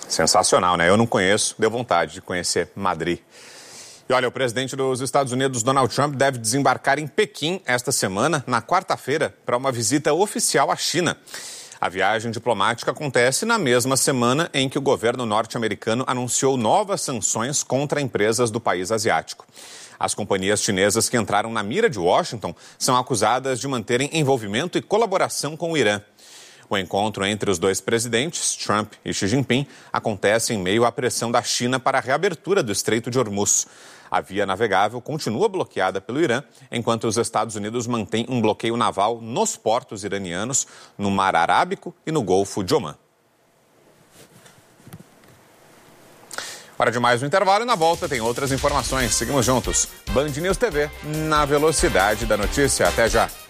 Sensacional, né? Eu não conheço, deu vontade de conhecer Madrid. E olha, o presidente dos Estados Unidos, Donald Trump, deve desembarcar em Pequim esta semana, na quarta-feira, para uma visita oficial à China. A viagem diplomática acontece na mesma semana em que o governo norte-americano anunciou novas sanções contra empresas do país asiático. As companhias chinesas que entraram na mira de Washington são acusadas de manterem envolvimento e colaboração com o Irã. O encontro entre os dois presidentes, Trump e Xi Jinping, acontece em meio à pressão da China para a reabertura do Estreito de Hormuz. A via navegável continua bloqueada pelo Irã, enquanto os Estados Unidos mantêm um bloqueio naval nos portos iranianos, no Mar Arábico e no Golfo de Omã. Hora de mais um intervalo e na volta tem outras informações. Seguimos juntos. Band News TV, na velocidade da notícia. Até já.